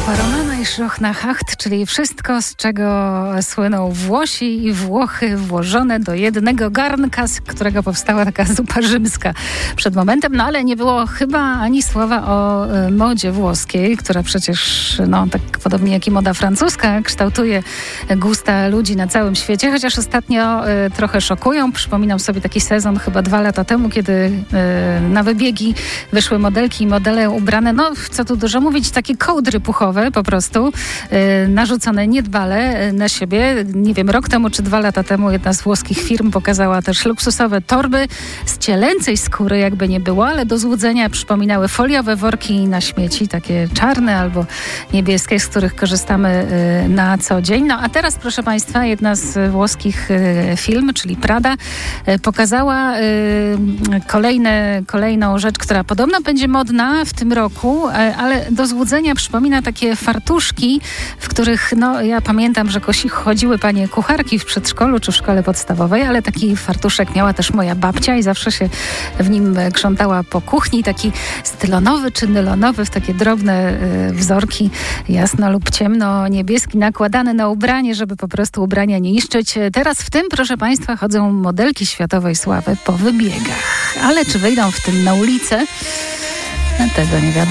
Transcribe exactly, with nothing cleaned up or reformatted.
Paromana i szloch na hacht, czyli wszystko, z czego słyną Włosi i Włochy, włożone do jednego garnka, z którego powstała taka zupa rzymska przed momentem. No ale nie było chyba ani słowa o y, modzie włoskiej, która przecież, no tak podobnie jak i moda francuska, kształtuje gusta ludzi na całym świecie, chociaż ostatnio y, trochę szokują. Przypominam sobie taki sezon chyba dwa lata temu, kiedy y, na wybiegi wyszły modelki i modele ubrane, no co tu dużo mówić, takie kołdry puchowe po prostu, y, narzucone niedbale na siebie. Nie wiem, rok temu czy dwa lata temu jedna z włoskich firm pokazała też luksusowe torby z cielęcej skóry, jakby nie było, ale do złudzenia przypominały foliowe worki na śmieci, takie czarne albo niebieskie, z których korzystamy y, na co dzień. No a teraz, proszę Państwa, jedna z włoskich y, firm, czyli Prada, y, pokazała y, kolejne, kolejną rzecz, która podobno będzie modna w tym roku, y, ale do złudzenia przypomina takie fartuszki, w których, no ja pamiętam, że kosi chodziły panie kucharki w przedszkolu czy w szkole podstawowej, ale taki fartuszek miała też moja babcia i zawsze się w nim krzątała po kuchni, taki stylonowy czy nylonowy, w takie drobne y, wzorki, jasno lub ciemno niebieski, nakładane na ubranie, żeby po prostu ubrania nie niszczyć. Teraz w tym, proszę Państwa, chodzą modelki światowej sławy po wybiegach. Ale czy wyjdą w tym na ulicę? Tego nie wiadomo.